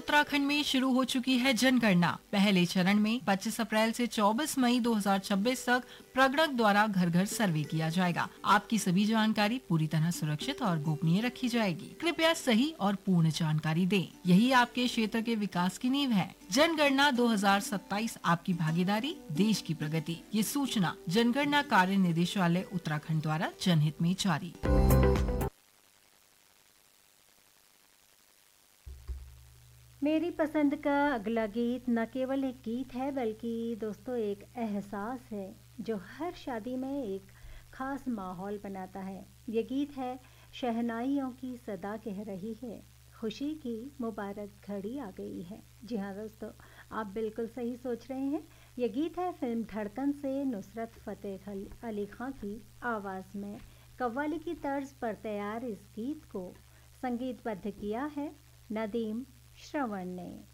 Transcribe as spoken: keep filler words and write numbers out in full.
उत्तराखंड में शुरू हो चुकी है जनगणना। पहले चरण में पच्चीस अप्रैल से चौबीस मई दो हज़ार छब्बीस तक प्रगणक द्वारा घर घर सर्वे किया जाएगा। आपकी सभी जानकारी पूरी तरह सुरक्षित और गोपनीय रखी जाएगी। कृपया सही और पूर्ण जानकारी दें। यही आपके क्षेत्र के विकास की नींव है। जनगणना दो हज़ार सत्ताईस, आपकी भागीदारी, देश की प्रगति। ये सूचना जनगणना कार्य निदेशालय उत्तराखंड द्वारा जनहित में जारी। मेरी पसंद का अगला गीत न केवल एक गीत है बल्कि दोस्तों एक एहसास है जो हर शादी में एक खास माहौल बनाता है। ये गीत है शहनाइयों की सदा कह रही है, खुशी की मुबारक घड़ी आ गई है। जी हाँ दोस्तों, आप बिल्कुल सही सोच रहे हैं। ये गीत है फिल्म धड़कन से नुसरत फ़तेह अली खां की आवाज़ में। कव्वाली की तर्ज पर तैयार इस गीत को संगीतबद्ध किया है नदीम श्रवण ने।